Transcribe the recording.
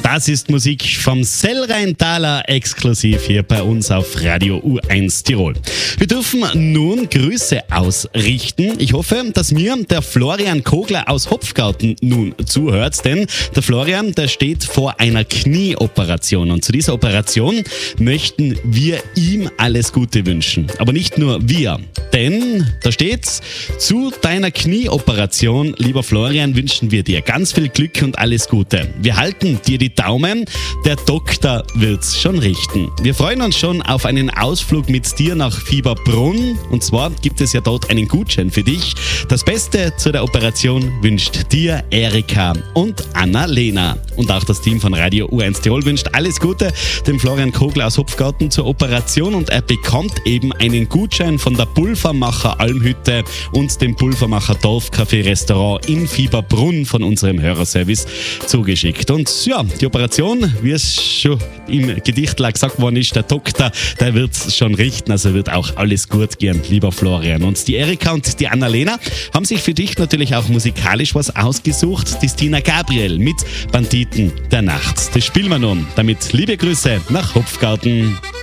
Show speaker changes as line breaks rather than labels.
Das ist Musik vom Sellrheintaler exklusiv hier bei uns auf Radio U1 Tirol. Wir dürfen nun Grüße ausrichten. Ich hoffe, dass mir der Florian Kogler aus Hopfgarten nun zuhört, denn der Florian, der steht vor einer Knieoperation und zu dieser Operation möchten wir ihm alles Gute wünschen. Aber nicht nur wir, denn da steht's: Zu deiner Knieoperation, lieber Florian, wünschen wir dir ganz viel Glück und alles Gute. Wir halten dir die Daumen, der Doktor wird's schon richten. Wir freuen uns schon auf einen Ausflug mit dir nach Fieberbrunn, und zwar gibt es ja dort einen Gutschein für dich. Das Beste zu der Operation wünscht dir Erika und Anna-Lena. Und auch das Team von Radio U1 Tirol wünscht alles Gute dem Florian Kogler aus Hopfgarten zur Operation, und er bekommt eben einen Gutschein von der Pulvermacher Almhütte und dem Pulvermacher Dorfcafé Restaurant in Fieberbrunn von unserem Hörerservice zugeschickt. Und ja, die Operation, wie es schon im Gedicht gesagt worden ist, der Doktor, der wird es schon richten, also wird auch alles gut gehen, lieber Florian. Und die Erika und die Anna-Lena haben sich für dich natürlich auch musikalisch was ausgesucht. Die Stina Gabriel mit Banditen der Nacht. Das spielen wir nun. Damit liebe Grüße nach Hopfgarten.